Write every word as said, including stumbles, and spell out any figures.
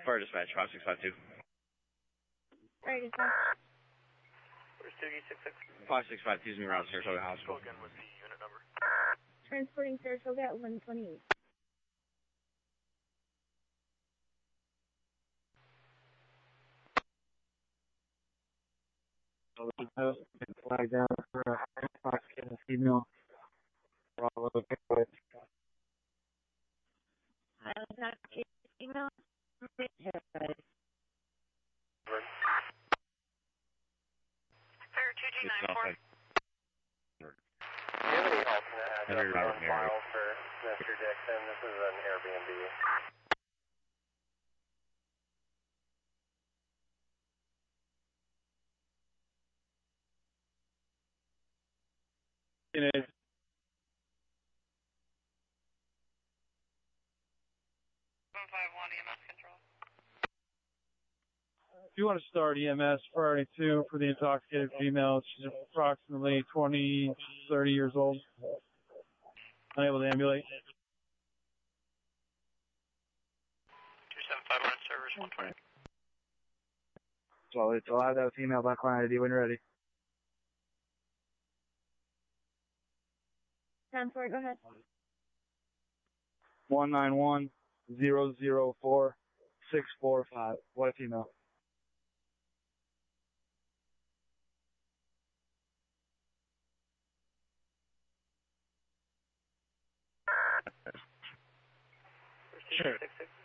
Fire dispatch, five six five two. Fire dispatch. Where's two D six six? five six five two is me around Saratoga Hospital. Go again with the unit number. Transporting Saratoga at one twenty-eight. Flag down for a intoxicated female. Bravo, okay, with. I was not email. Fire two G nine four. Do you have any alternate address on file for Mister Dixon? This is an Airbnb. It is. one five one E M S control. If you want to start E M S priority two for the intoxicated female, she's approximately twenty, thirty years old. Unable to ambulate. two seven five one service one twenty. So it's allowed that female back line I D when you're ready. Time for it, go ahead. One nine one zero zero four six four five. White female. Sure. six six.